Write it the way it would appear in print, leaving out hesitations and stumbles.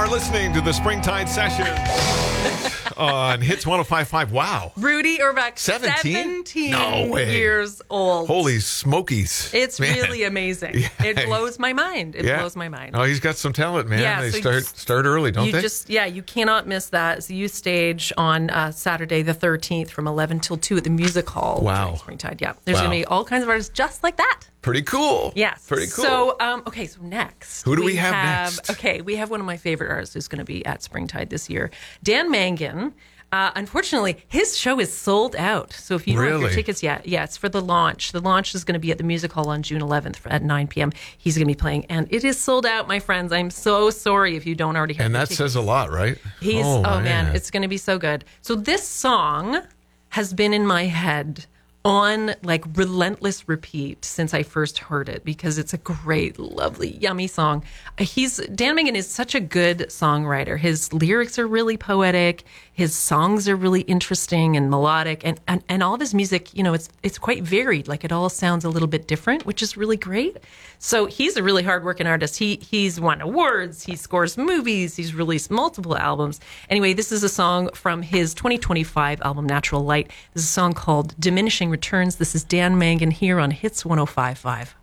are listening to the Springtide Sessions on Hits 105.5. Wow. Rudy Urbach, 17? 17 No way. years old. Holy smokies. It's Man. really amazing. Yeah. It blows my mind. It blows my mind. Oh, he's got some talent, man. Yeah, They so start early, don't they? You cannot miss that. It's a youth stage on Saturday the 13th from 11 till 2 at the Music Hall. Wow. During Springtide. Yeah. There's going to be all kinds of artists just like that. Pretty cool. Yes. Pretty cool. So, so next. Who do we have next? Okay, we have one of my favorite artists who's going to be at Springtide this year. Dan Mangan. Unfortunately, his show is sold out. So if you don't have your tickets yet, it's for the launch. The launch is going to be at the Music Hall on June 11th at 9 p.m. He's going to be playing, and it is sold out, my friends. I'm so sorry if you don't already have And that tickets. says a lot, right? Oh man, it's going to be so good. So this song has been in my head on like relentless repeat since I first heard it because it's a great, lovely, yummy song. Dan Mangan is such a good songwriter. His lyrics are really poetic. His songs are really interesting and melodic, and all of his music, you know, it's quite varied. Like it all sounds a little bit different, which is really great. So he's a really hardworking artist. He's won awards. He scores movies. He's released multiple albums. Anyway, this is a song from his 2025 album Natural Light. This is a song called Diminishing Returns. This is Dan Mangan here on Hits 105.5.